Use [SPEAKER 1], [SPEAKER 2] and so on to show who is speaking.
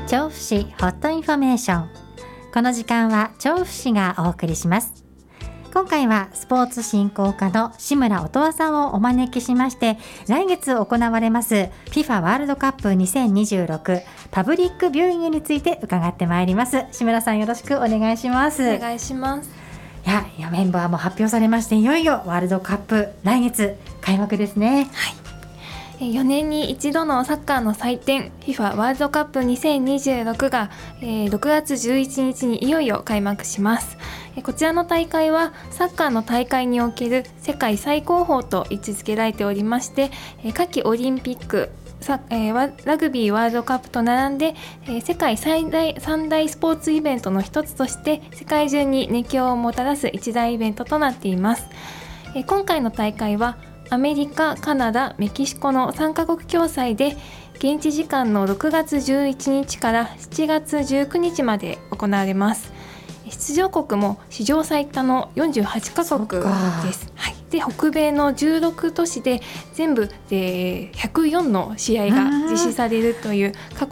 [SPEAKER 1] 調布市ホットインフォメーション。この時間は調布市がお送りします。今回はスポーツ振興課の志村音羽さんをお招きしまして、来月行われます FIFA ワールドカップ2026パブリックビューイングについて伺ってまいります。志村さん、よろしくお願いします。
[SPEAKER 2] お願いします。
[SPEAKER 1] いやメンバーも発表されまして、いよいよワールドカップ来月開幕ですね。
[SPEAKER 2] はい、4年に一度のサッカーの祭典 FIFA ワールドカップ2026が、6月11日にいよいよ開幕します。こちらの大会はサッカーの大会における世界最高峰と位置づけられておりまして、夏季オリンピック、ラグビーワールドカップと並んで、世界三大スポーツイベントの一つとして世界中に熱狂をもたらす一大イベントとなっています。今回の大会はアメリカ、カナダ、メキシコの3カ国共催で、現地時間の6月11日から7月19日まで行われます。出場国も史上最多の48カ国です。はい、で北米の16都市で全部で104の試合が実施されるという過去